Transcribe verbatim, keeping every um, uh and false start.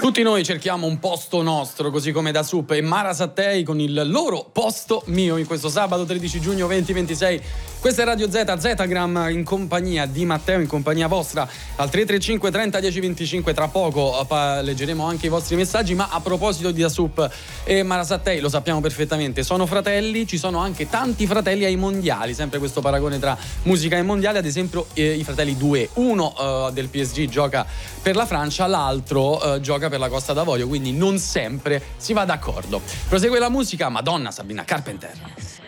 Tutti noi cerchiamo un posto nostro, così come Da Sup e Mara Sattei con il loro Posto Mio in questo sabato tredici giugno duemilaventisei. Questa è Radio Z, Zgram, in compagnia di Matteo, in compagnia vostra al tre tre cinque trenta dieci venticinque. Tra poco pa- leggeremo anche i vostri messaggi, ma a proposito di Da Sup e Mara Sattei, lo sappiamo perfettamente, sono fratelli, ci sono anche tanti fratelli ai mondiali, sempre questo paragone tra musica e mondiale, ad esempio eh, i fratelli due, uno eh, del P S G gioca per la Francia, l'altro eh, gioca per la Costa d'Avorio, quindi non sempre si va d'accordo. Prosegue la musica, Madonna, Sabrina Carpenter.